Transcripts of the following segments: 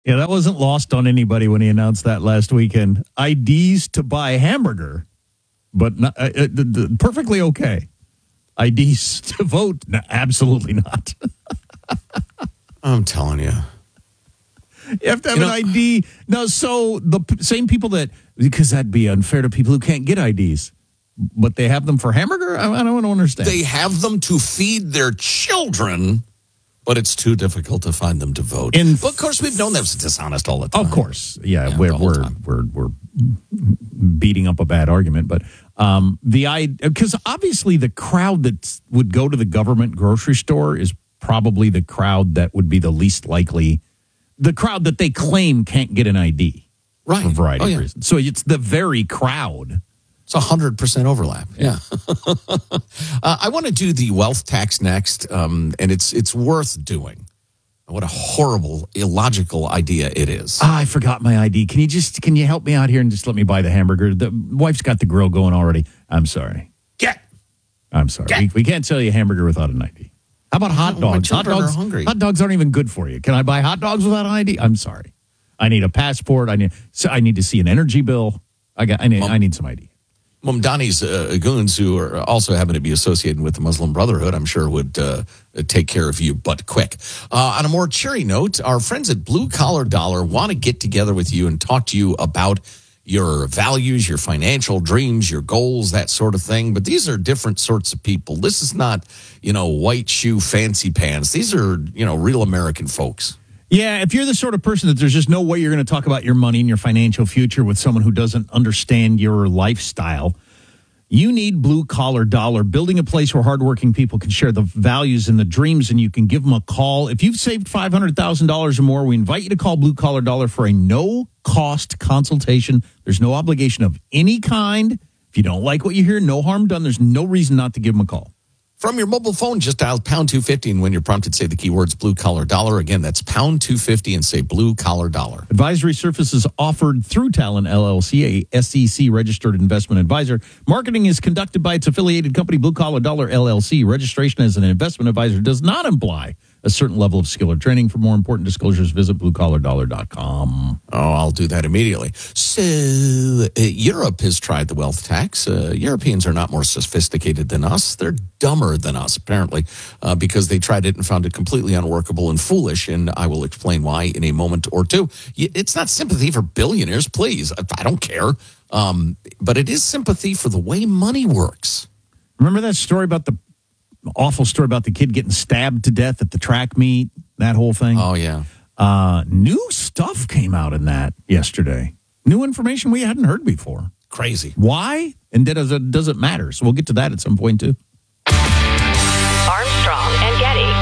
Yeah, that wasn't lost on anybody when he announced that last weekend. IDs to buy a hamburger, but not, perfectly okay. IDs to vote, no, absolutely not. I'm telling you. You have to have an ID. No, so the same people because that'd be unfair to people who can't get IDs, but they have them for hamburger? I don't understand. They have them to feed their children, but it's too difficult to find them to vote. But of course, we've known that's dishonest all the time. Of course. Yeah, we're beating up a bad argument, but because obviously the crowd that would go to the government grocery store is probably the crowd that would be the least likely, the crowd that they claim can't get an ID. Right. For a variety of reasons. So it's the very crowd. It's 100% overlap. Yeah. I want to do the wealth tax next, and it's worth doing. What a horrible, illogical idea it is. I forgot my ID. Can you help me out here and just let me buy the hamburger? The wife's got the grill going already. I'm sorry. I'm sorry. We can't sell you a hamburger without an ID. How about hot dogs? Hot dogs aren't even good for you. Can I buy hot dogs without an ID? I'm sorry. I need a passport. I need to see an energy bill. I need some ID. Mamdani's goons, who are also happen to be associated with the Muslim Brotherhood, I'm sure would take care of you, but quick. On a more cheery note, our friends at Blue Collar Dollar want to get together with you and talk to you about your values, your financial dreams, your goals, that sort of thing. But these are different sorts of people. This is not, white shoe, fancy pants. These are, real American folks. Yeah, if you're the sort of person that there's just no way you're going to talk about your money and your financial future with someone who doesn't understand your lifestyle, you need Blue Collar Dollar, building a place where hardworking people can share the values and the dreams, and you can give them a call. If you've saved $500,000 or more, we invite you to call Blue Collar Dollar for a no-cost consultation. There's no obligation of any kind. If you don't like what you hear, no harm done. There's no reason not to give them a call. From your mobile phone, just dial pound 250, and when you're prompted, say the keywords Blue Collar Dollar. Again, that's pound 250 and say Blue Collar Dollar. Advisory services offered through Talon LLC, a SEC-registered investment advisor. Marketing is conducted by its affiliated company, Blue Collar Dollar LLC. Registration as an investment advisor does not imply a certain level of skill or training. For more important disclosures, visit bluecollardollar.com. Oh, I'll do that immediately. So, Europe has tried the wealth tax. Europeans are not more sophisticated than us. They're dumber than us, apparently, because they tried it and found it completely unworkable and foolish, and I will explain why in a moment or two. It's not sympathy for billionaires, please. I don't care. But it is sympathy for the way money works. Remember that story about the awful story about the kid getting stabbed to death at the track meet, that whole thing? Oh, yeah. New stuff came out in that yesterday. New information we hadn't heard before. Crazy. Why? And does it matter? So we'll get to that at some point, too. Armstrong and Getty.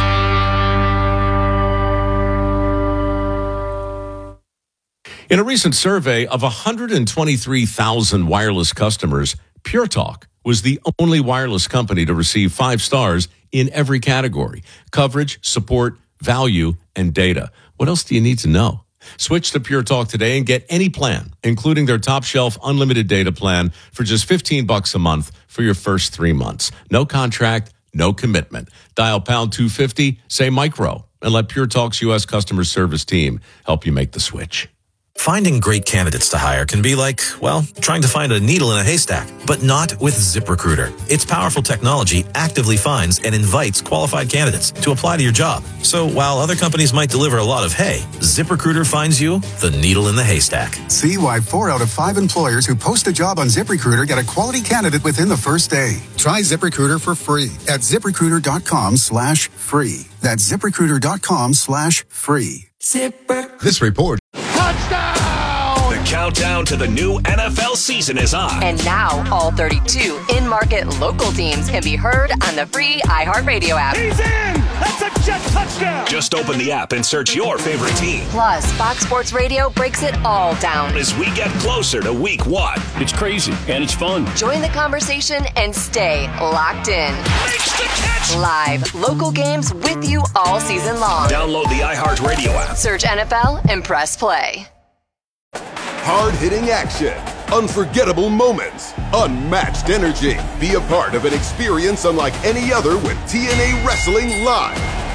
In a recent survey of 123,000 wireless customers, Pure Talk was the only wireless company to receive 5 stars in every category: coverage, support, value, and data. What else do you need to know? Switch to Pure Talk today and get any plan, including their top shelf unlimited data plan, for just $15 a month for your first 3 months. No contract, no commitment. Dial pound 250, say micro, and let Pure Talk's U.S. customer service team help you make the switch. Finding great candidates to hire can be like, trying to find a needle in a haystack, but not with ZipRecruiter. Its powerful technology actively finds and invites qualified candidates to apply to your job. So while other companies might deliver a lot of hay, ZipRecruiter finds you the needle in the haystack. See why 4 out of 5 employers who post a job on ZipRecruiter get a quality candidate within the first day. Try ZipRecruiter for free at ZipRecruiter.com/free. That's ZipRecruiter.com/free. This report. The countdown to the new NFL season is on. And now all 32 in-market local teams can be heard on the free iHeartRadio app. He's in! That's a jet touchdown! Just open the app and search your favorite team. Plus, Fox Sports Radio breaks it all down as we get closer to week 1. It's crazy and it's fun. Join the conversation and stay locked in. Makes the catch! Live local games with you all season long. Download the iHeartRadio app. Search NFL and press play. Hard-hitting action, unforgettable moments, unmatched energy. Be a part of an experience unlike any other with TNA Wrestling Live.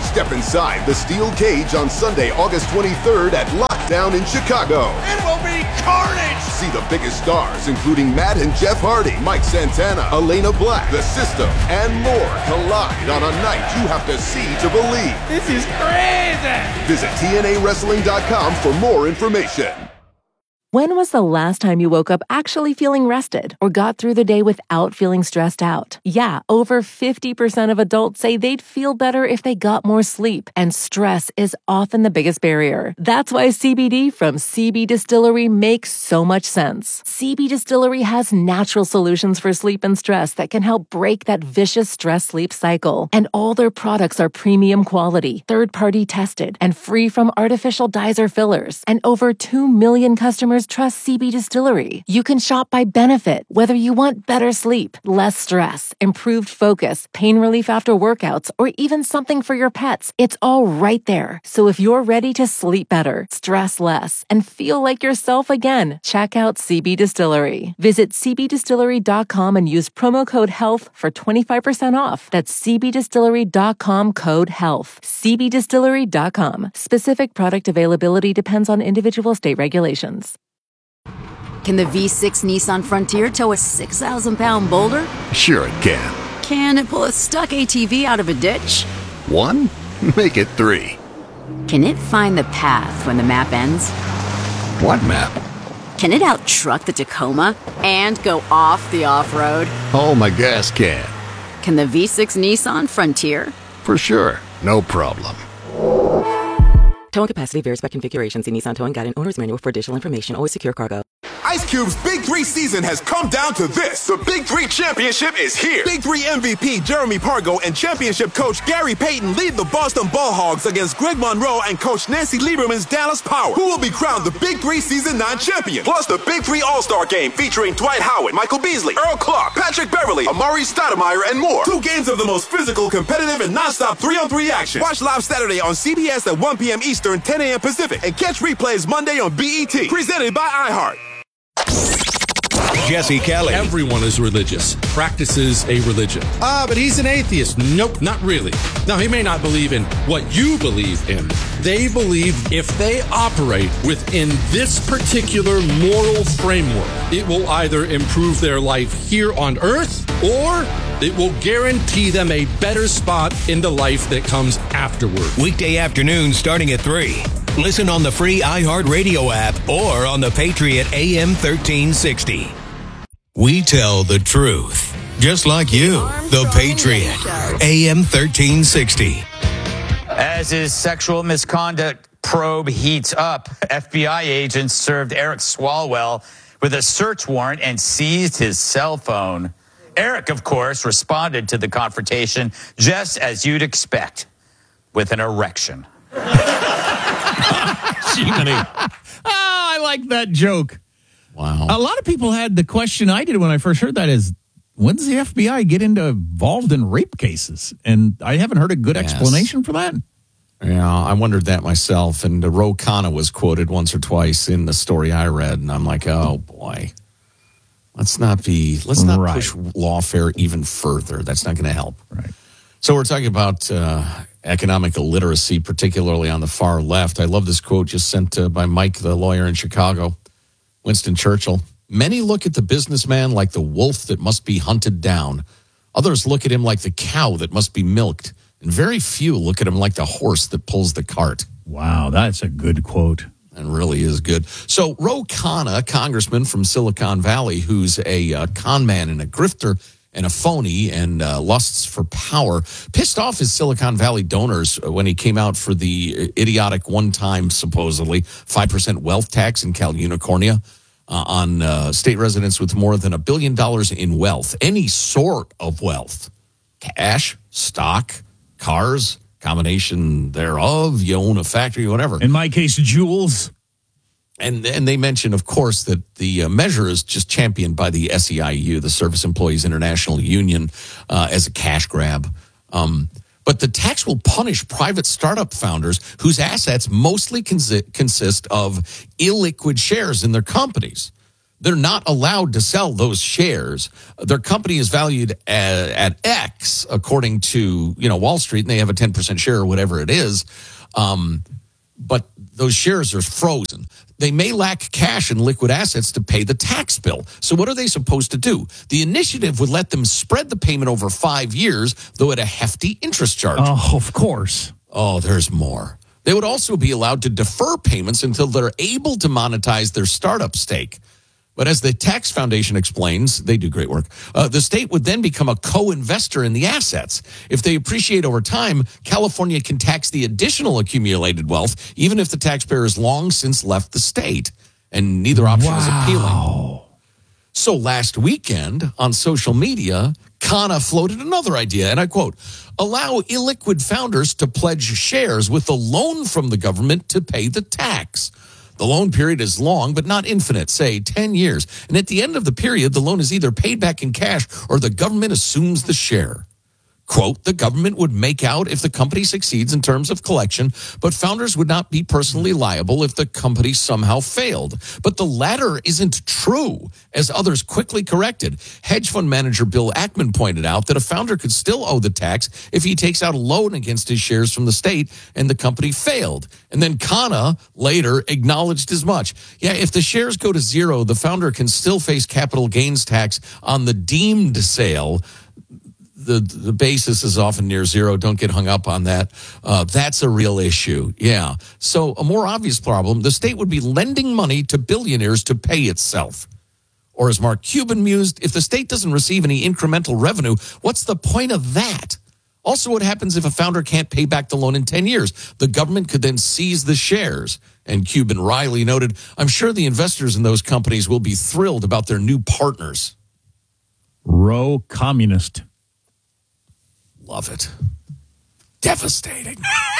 Step inside the steel cage on Sunday, August 23rd at Lockdown in Chicago. It will be carnage! See the biggest stars, including Matt and Jeff Hardy, Mike Santana, Elena Black, The System, and more collide on a night you have to see to believe. This is crazy! Visit TNAWrestling.com for more information. When was the last time you woke up actually feeling rested or got through the day without feeling stressed out? Yeah, over 50% of adults say they'd feel better if they got more sleep, and stress is often the biggest barrier. That's why CBD from CB Distillery makes so much sense. CB Distillery has natural solutions for sleep and stress that can help break that vicious stress-sleep cycle. And all their products are premium quality, third-party tested, and free from artificial dyes or fillers. And over 2 million customers trust CB Distillery. You can shop by benefit, whether you want better sleep, less stress, improved focus, pain relief after workouts, or even something for your pets. It's all right there. So if you're ready to sleep better, stress less, and feel like yourself again, check out CB Distillery. Visit cbdistillery.com and use promo code HEALTH for 25% off. That's cbdistillery.com code HEALTH. cbdistillery.com. Specific product availability depends on individual state regulations. Can the V6 Nissan Frontier tow a 6,000-pound boulder? Sure it can. Can it pull a stuck ATV out of a ditch? 1? Make it 3. Can it find the path when the map ends? What map? Can it out-truck the Tacoma and go off the off-road? Oh, my gas can. Can the V6 Nissan Frontier? For sure. No problem. Towing capacity varies by configuration. See Nissan Towing Guide and Owner's Manual for additional information. Always secure cargo. Ice Cube's Big 3 season has come down to this. The Big 3 Championship is here. Big 3 MVP Jeremy Pargo and championship coach Gary Payton lead the Boston Ball Hogs against Greg Monroe and coach Nancy Lieberman's Dallas Power, who will be crowned the Big 3 Season 9 champion. Plus the Big 3 All-Star Game featuring Dwight Howard, Michael Beasley, Earl Clark, Patrick Beverly, Amari Stoudemire, and more. 2 games of the most physical, competitive, and non-stop 3-on-3 action. Watch live Saturday on CBS at 1 p.m. Eastern, 10 a.m. Pacific, and catch replays Monday on BET. Presented by iHeart. Jesse Kelly. Everyone is religious, practices a religion. But he's an atheist. Nope, not really. Now, he may not believe in what you believe in. They believe if they operate within this particular moral framework, it will either improve their life here on earth or it will guarantee them a better spot in the life that comes afterward. Weekday afternoon starting at 3. Listen on the free iHeartRadio app or on the Patriot AM 1360. We tell the truth, just like you, the Patriot AM 1360. As his sexual misconduct probe heats up, FBI agents served Eric Swalwell with a search warrant and seized his cell phone. Eric, of course, responded to the confrontation just as you'd expect, with an erection. I like that joke. Wow. A lot of people had the question I did when I first heard that is, when does the FBI get involved in rape cases? And I haven't heard a good explanation for that. Yeah, I wondered that myself. And Ro Khanna was quoted once or twice in the story I read. And I'm like, oh, boy. Let's not push lawfare even further. That's not going to help. Right. So we're talking about economic illiteracy, particularly on the far left. I love this quote just sent by Mike, the lawyer in Chicago. Winston Churchill. Many look at the businessman like the wolf that must be hunted down. Others look at him like the cow that must be milked. And very few look at him like the horse that pulls the cart. Wow, that's a good quote. It really is good. So Ro Khanna, congressman from Silicon Valley, who's a con man and a grifter and a phony and lusts for power, pissed off his Silicon Valley donors when he came out for the idiotic one-time, supposedly, 5% wealth tax in Cal Unicornia on state residents with more than $1 billion in wealth. Any sort of wealth. Cash, stock, cars, combination thereof, you own a factory, whatever. In my case, jewels. And they mention, of course, that the measure is just championed by the SEIU, the Service Employees International Union, as a cash grab. But the tax will punish private startup founders whose assets mostly consist of illiquid shares in their companies. they're not allowed to sell those shares. Their company is valued at X, according to Wall Street, and they have a 10% share or whatever it is. But those shares are frozen. They may lack cash and liquid assets to pay the tax bill. So what are they supposed to do? The initiative would let them spread the payment over 5 years, though at a hefty interest charge. Oh, of course. Oh, there's more. They would also be allowed to defer payments until they're able to monetize their startup stake. But as the Tax Foundation explains, they do great work, the state would then become a co-investor in the assets. If they appreciate over time, California can tax the additional accumulated wealth, even if the taxpayer has long since left the state. And neither option is appealing. So last weekend on social media, Kana floated another idea, and I quote, allow illiquid founders to pledge shares with a loan from the government to pay the tax. The loan period is long, but not infinite, say 10 years. And at the end of the period, the loan is either paid back in cash or the government assumes the share. Quote, the government would make out if the company succeeds in terms of collection, but founders would not be personally liable if the company somehow failed. But the latter isn't true, as others quickly corrected. Hedge fund manager Bill Ackman pointed out that a founder could still owe the tax if he takes out a loan against his shares from the state and the company failed. And then Kana later acknowledged as much. Yeah, if the shares go to zero, the founder can still face capital gains tax on the deemed sale. The basis is often near zero. Don't get hung up on that. That's a real issue. Yeah. So a more obvious problem, the state would be lending money to billionaires to pay itself. Or as Mark Cuban mused, if the state doesn't receive any incremental revenue, what's the point of that? Also, what happens if a founder can't pay back the loan in 10 years? The government could then seize the shares. And Cuban wryly noted, I'm sure the investors in those companies will be thrilled about their new partners. Row communist. Love it. Devastating.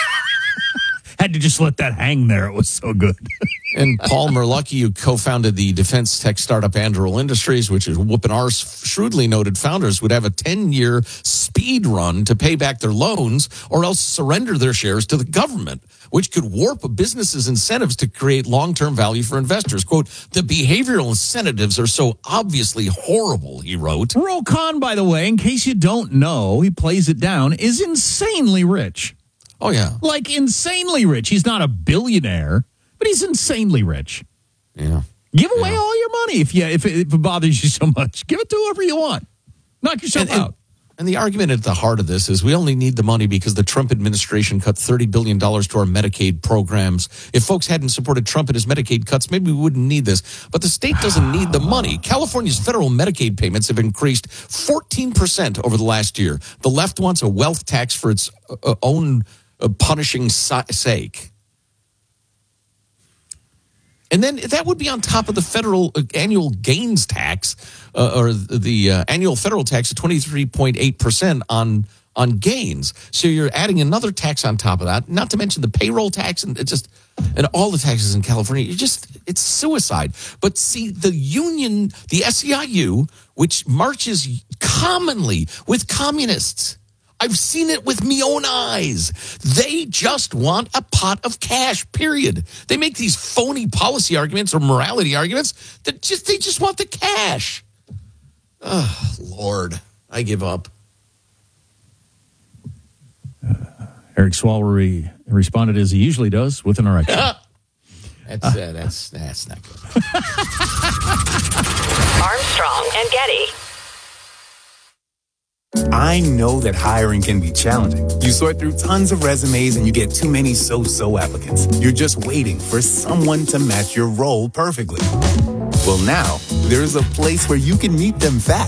Had to just let that hang there. It was so good. And Paul Merlucky, who co-founded the defense tech startup Anduril Industries, which is whooping arse, shrewdly noted founders would have a 10-year speed run to pay back their loans or else surrender their shares to the government, which could warp a business's incentives to create long-term value for investors. Quote, the behavioral incentives are so obviously horrible, he wrote. Ro Khan, by the way, in case you don't know, he plays it down, is insanely rich. Oh, yeah. Like insanely rich. He's not a billionaire, but he's insanely rich. Yeah. Give away all your money if it bothers you so much. Give it to whoever you want. Knock yourself out. And the argument at the heart of this is we only need the money because the Trump administration cut $30 billion to our Medicaid programs. If folks hadn't supported Trump and his Medicaid cuts, maybe we wouldn't need this. But the state doesn't need the money. California's federal Medicaid payments have increased 14% over the last year. The left wants a wealth tax for its own punishing sake. And then that would be on top of the federal annual gains tax or the annual federal tax of 23.8% on gains. So you're adding another tax on top of that, not to mention the payroll tax and all the taxes in California. It's suicide. But see, the union, the SEIU, which marches commonly with communists, I've seen it with me own eyes. They just want a pot of cash, period. They make these phony policy arguments or morality arguments that they just want the cash. Oh, Lord, I give up. Eric Swalwell responded as he usually does with an erection. That's not good. Armstrong and Getty. I know that hiring can be challenging. You sort through tons of resumes and you get too many so-so applicants. You're just waiting for someone to match your role perfectly. Well, now, there's a place where you can meet them fast